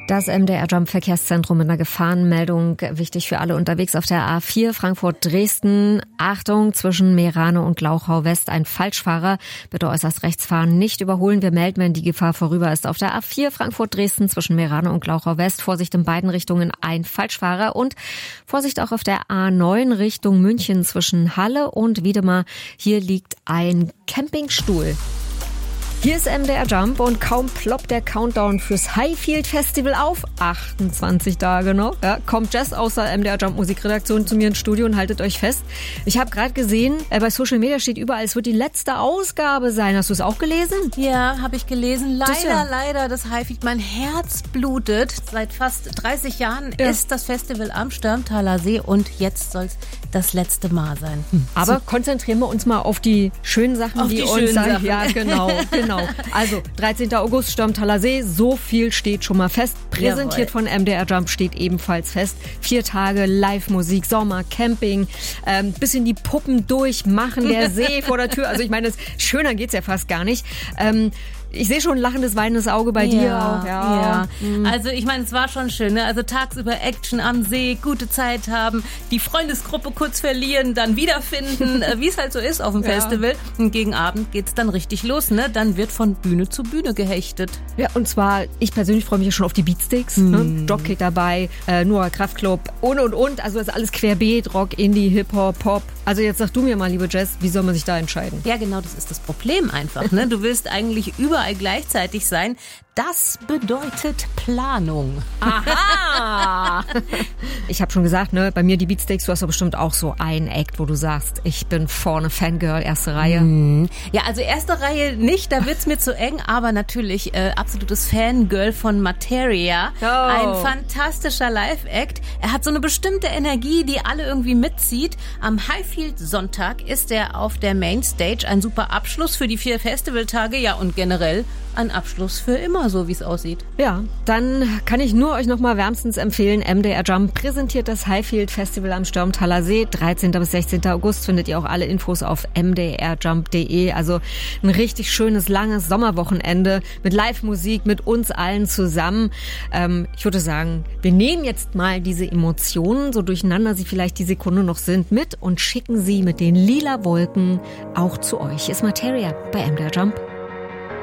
Das MDR Jump Verkehrszentrum mit einer Gefahrenmeldung, wichtig für alle unterwegs auf der A4 Frankfurt-Dresden. Achtung, zwischen Meerane und Glauchau West ein Falschfahrer. Bitte äußerst rechts fahren, nicht überholen. Wir melden, wenn die Gefahr vorüber ist. Auf der A4 Frankfurt-Dresden zwischen Meerane und Glauchau West. Vorsicht in beiden Richtungen, ein Falschfahrer. Und Vorsicht auch auf der A9 Richtung München zwischen Halle und Wiedemar. Hier liegt ein Campingstuhl. Hier ist MDR Jump und kaum ploppt der Countdown fürs Highfield Festival auf. 28 Tage noch. Ja, kommt Jess aus der MDR Jump Musikredaktion zu mir ins Studio und haltet euch fest. Ich habe gerade gesehen, bei Social Media steht überall, es wird die letzte Ausgabe sein. Hast du es auch gelesen? Ja, habe ich gelesen. Leider, das Highfield. Mein Herz blutet. Seit fast 30 Jahren ist das Festival am Störmtaler See und jetzt soll es das letzte Mal sein. Aber konzentrieren wir uns mal auf die schönen Sachen, die uns sagen. Ja, genau. Also 13. August, Störmtaler See, so viel steht schon mal fest. Präsentiert von MDR Jump steht ebenfalls fest. 4 Tage Live-Musik, Sommer, Camping, bisschen die Puppen durchmachen, der See vor der Tür. Also ich meine, schöner geht's ja fast gar nicht. Ich sehe schon ein lachendes, weinendes Auge bei dir auch. Ja. Also ich meine, es war schon schön, ne? Also tagsüber Action am See, gute Zeit haben, die Freundesgruppe kurz verlieren, dann wiederfinden, wie es halt so ist auf dem Festival. Und gegen Abend geht's dann richtig los, ne? Dann wird von Bühne zu Bühne gehechtet. Ja, und zwar, ich persönlich freue mich schon auf die Beatsticks, ne? Dropkick dabei, Noah Kraftklub und. Also das ist alles querbeet, Rock, Indie, Hip-Hop, Pop. Also jetzt sag du mir mal, liebe Jess, wie soll man sich da entscheiden? Ja, genau, das ist das Problem einfach, ne? Du willst eigentlich überall gleichzeitig sein. Das bedeutet Planung. Aha! Ich habe schon gesagt, ne, bei mir die Beatsticks, du hast doch bestimmt auch so ein Act, wo du sagst, ich bin vorne Fangirl, erste Reihe. Ja, also erste Reihe nicht, da wird's mir zu eng, aber natürlich absolutes Fangirl von Materia. Oh. Ein fantastischer Live-Act. Er hat so eine bestimmte Energie, die alle irgendwie mitzieht. Am Highfield Sonntag ist er auf der Mainstage. Ein super Abschluss für die 4 Festivaltage, ja, und generell ein Abschluss für immer, so wie es aussieht. Ja, dann kann ich nur euch nochmal wärmstens empfehlen, MDR Jump präsentiert das Highfield Festival am Störmtaler See. 13. bis 16. August findet ihr auch alle Infos auf mdrjump.de. Also ein richtig schönes, langes Sommerwochenende mit Live-Musik, mit uns allen zusammen. Ich würde sagen, wir nehmen jetzt mal diese Emotionen, so durcheinander sie vielleicht die Sekunde noch sind, mit und schicken sie mit den lila Wolken auch zu euch. Ist Materia bei MDR Jump.